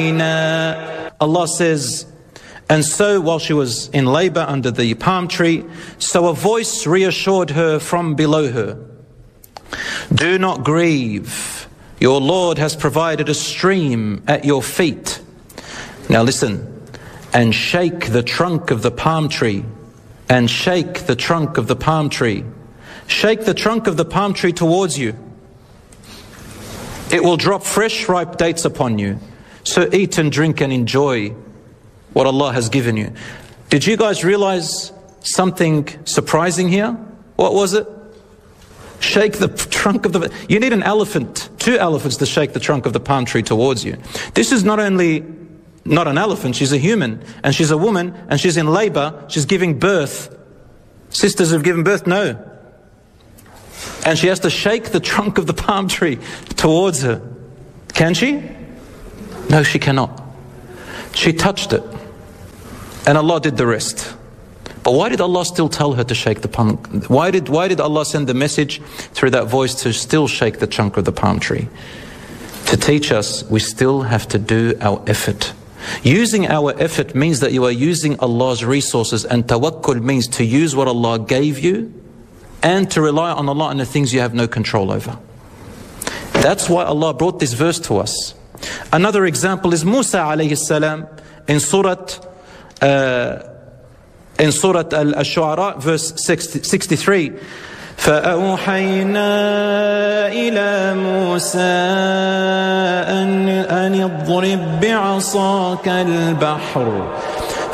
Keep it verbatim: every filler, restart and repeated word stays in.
Allah says, and so while she was in labor under the palm tree, so a voice reassured her from below her, do not grieve, your Lord has provided a stream at your feet. Now listen, and shake the trunk of the palm tree, and shake the trunk of the palm tree. Shake the trunk of the palm tree towards you. It will drop fresh ripe dates upon you. So eat and drink and enjoy what Allah has given you. Did you guys realize something surprising here? What was it? Shake the trunk of the... You need an elephant, two elephants to shake the trunk of the palm tree towards you. This is not only not an elephant, she's a human, and she's a woman, and she's in labor, she's giving birth. Sisters have given birth? No. And she has to shake the trunk of the palm tree towards her. Can she? No, she cannot. She touched it, and Allah did the rest. But why did Allah still tell her to shake the palm? Why did, why did Allah send the message through that voice to still shake the trunk of the palm tree? To teach us we still have to do our effort. Using our effort means that you are using Allah's resources, and tawakkul means to use what Allah gave you and to rely on Allah and the things you have no control over. That's why Allah brought this verse to us. Another example is Musa alayhi salam in Surah uh, in Surah Al-Shu'ara, verse sixty-three. فأوحينا إلى موسى أن أن اضرب بعصاك البحر